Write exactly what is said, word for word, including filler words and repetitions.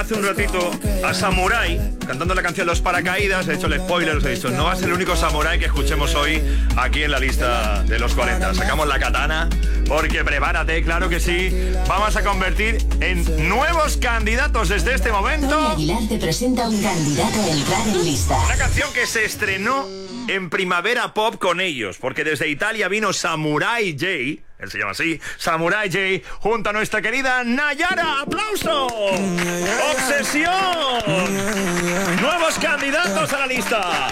hace un ratito a Samurai cantando la canción Los Paracaídas. He hecho el spoiler, os he dicho, no va a ser el único Samurai que escuchemos hoy aquí en la lista de los cuarenta. Sacamos la katana, porque prepárate, claro que sí. Vamos a convertir en nuevos candidatos desde este momento. Tony Aguilar te presenta un candidato a entrar en lista. Una canción que se estrenó en Primavera Pop con ellos, porque desde Italia vino Samurai J, él se llama así, Samurai J, junto a nuestra querida Nayara. ¡Aplauso! ¡Obsesión! Nuevos candidatos a la lista.